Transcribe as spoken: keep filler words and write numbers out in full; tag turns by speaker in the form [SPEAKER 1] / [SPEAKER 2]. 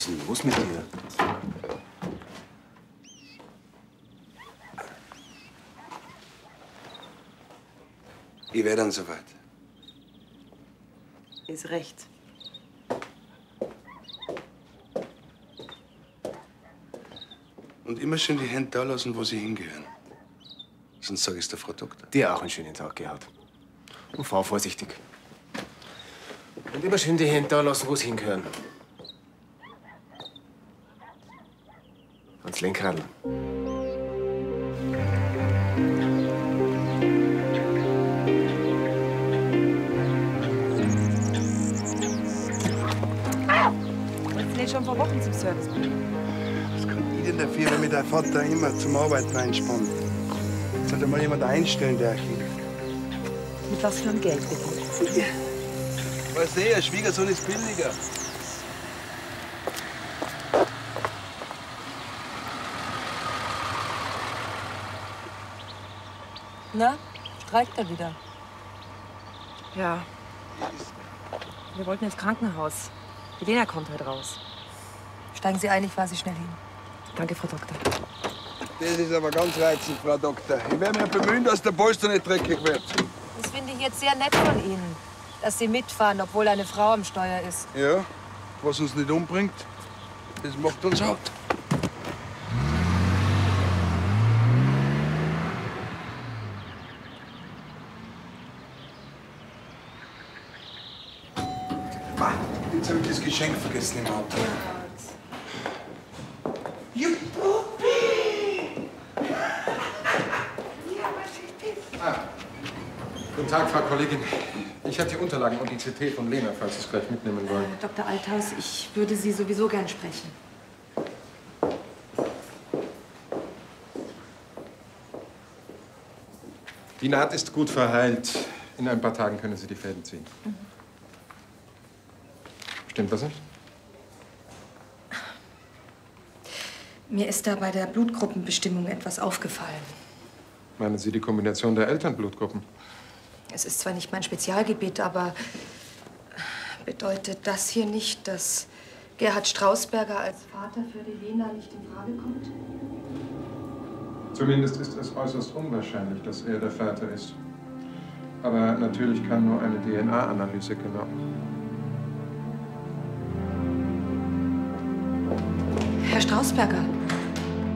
[SPEAKER 1] Was ist denn los mit dir?
[SPEAKER 2] Ich werde dann soweit.
[SPEAKER 3] Ist recht.
[SPEAKER 2] Und immer schön die Hände da lassen, wo sie hingehören. Sonst sage ich es der Frau Doktor.
[SPEAKER 1] Dir auch einen schönen Tag gehabt. Und fahr vorsichtig. Und immer schön die Hände da lassen, wo sie hingehören. Ans Lenkrad.
[SPEAKER 3] Wolltest du nicht schon vor Wochen zum Service bringen?
[SPEAKER 2] Was kann ich denn dafür, wenn mich der Vater immer zum Arbeiten einspannt? Sollte mal jemand einstellen, der Kind.
[SPEAKER 3] Mit was für einem Geld, bitte?
[SPEAKER 2] Ja. Weißt du, ein Schwiegersohn ist billiger.
[SPEAKER 3] Na, streikt er wieder? Ja. Wir wollten ins Krankenhaus. Helena kommt heute raus. Steigen Sie ein, ich fahre Sie schnell hin. Danke, Frau Doktor.
[SPEAKER 2] Das ist aber ganz reizend, Frau Doktor. Ich werde mich bemühen, dass der Polster nicht dreckig wird.
[SPEAKER 3] Das finde ich jetzt sehr nett von Ihnen, dass Sie mitfahren, obwohl eine Frau am Steuer ist.
[SPEAKER 2] Ja, was uns nicht umbringt, das macht uns hart. Jetzt habe ich das Geschenk vergessen im Auto.
[SPEAKER 4] Ah. Guten Tag, Frau Kollegin. Ich habe die Unterlagen und die C T von Lena, falls Sie es gleich mitnehmen wollen.
[SPEAKER 3] Doktor Althaus, ich würde Sie sowieso gern sprechen.
[SPEAKER 4] Die Naht ist gut verheilt. In ein paar Tagen können Sie die Fäden ziehen. Mhm. Stimmt das nicht?
[SPEAKER 3] Mir ist da bei der Blutgruppenbestimmung etwas aufgefallen.
[SPEAKER 4] Meinen Sie die Kombination der Elternblutgruppen?
[SPEAKER 3] Es ist zwar nicht mein Spezialgebiet, aber bedeutet das hier nicht, dass Gerhard Strausberger als Vater für die Lena nicht in Frage kommt?
[SPEAKER 4] Zumindest ist es äußerst unwahrscheinlich, dass er der Vater ist. Aber natürlich kann nur eine D N A-Analyse genau.
[SPEAKER 3] Herr Strausberger,